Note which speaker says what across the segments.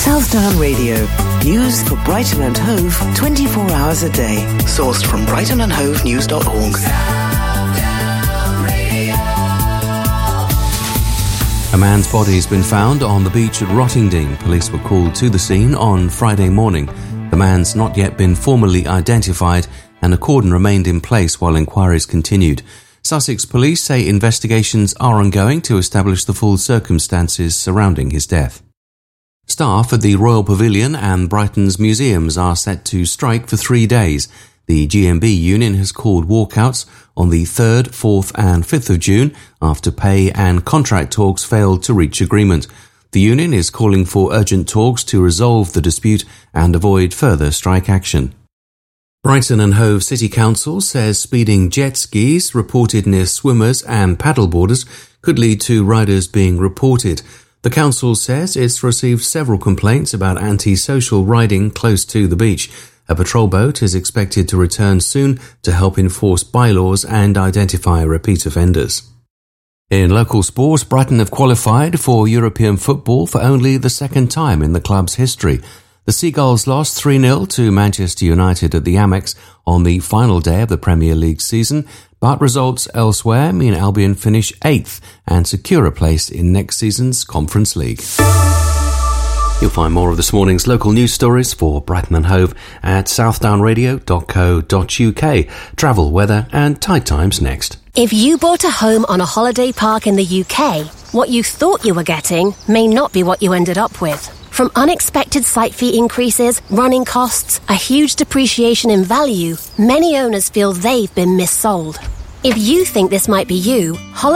Speaker 1: Southdown Radio. News for Brighton and Hove 24 hours a day. Sourced from brightonandhovenews.org.
Speaker 2: A man's body has been found on the beach at Rottingdean. Police were called to the scene on Friday morning. The man's not yet been formally identified and a cordon remained in place while inquiries continued. Sussex police say investigations are ongoing to establish the full circumstances surrounding his death. Staff at the Royal Pavilion and Brighton's museums are set to strike for 3 days. The GMB union has called walkouts on the 3rd, 4th and 5th of June after pay and contract talks failed to reach agreement. The union is calling for urgent talks to resolve the dispute and avoid further strike action. Brighton and Hove City Council says speeding jet skis reported near swimmers and paddleboarders could lead to riders being reported. The council says it's received several complaints about antisocial riding close to the beach. A patrol boat is expected to return soon to help enforce bylaws and identify repeat offenders. In local sport, Brighton have qualified for European football for only the second time in the club's history. The Seagulls lost 3-0 to Manchester United at the Amex on the final day of the Premier League season, but results elsewhere mean Albion finish 8th and secure a place in next season's Conference League. You'll find more of this morning's local news stories for Brighton and Hove at southdownradio.co.uk. Travel, weather and tide times next.
Speaker 3: If you bought a home on a holiday park in the UK, what you thought you were getting may not be what you ended up with. From unexpected site fee increases, running costs, a huge depreciation in value, many owners feel they've been missold. If you think this might be you,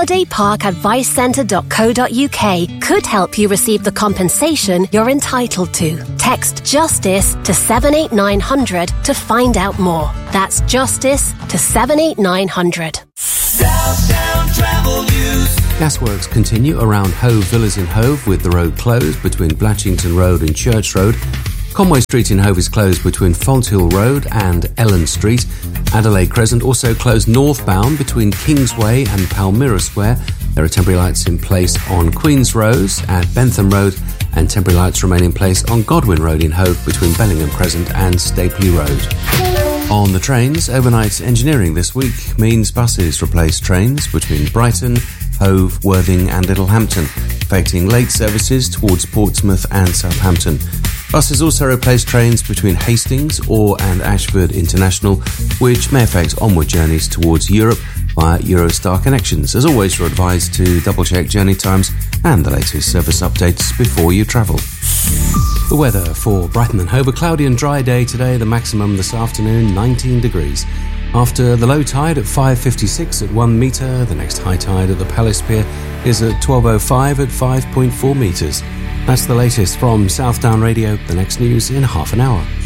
Speaker 3: holidayparkadvicecentre.co.uk could help you receive the compensation you're entitled to. Text JUSTICE to 78900 to find out more. That's JUSTICE to 78900.
Speaker 4: Southdown Travel News.
Speaker 2: Gasworks continue around Hove Villas in Hove with the road closed between Blatchington Road and Church Road. Conway Street in Hove is closed between Fonthill Road and Ellen Street. Adelaide Crescent also closed northbound between Kingsway and Palmyra Square. There are temporary lights in place on Queen's Rose at Bentham Road and temporary lights remain in place on Godwin Road in Hove between Bellingham Crescent and Stapley Road. On the trains, overnight engineering this week means buses replace trains between Brighton, Hove, Worthing and Littlehampton, affecting late services towards Portsmouth and Southampton. Buses also replace trains between Hastings, Orr and Ashford International, which may affect onward journeys towards Europe via Eurostar connections. As always, you're advised to double-check journey times and the latest service updates before you travel. The weather for Brighton and Hove: a cloudy and dry day today, the maximum this afternoon 19 degrees. After the low tide at 5:56 at 1 metre, the next high tide at the Palace Pier is at 12:05 at 5.4 metres. That's the latest from Southdown Radio. The next news in half an hour.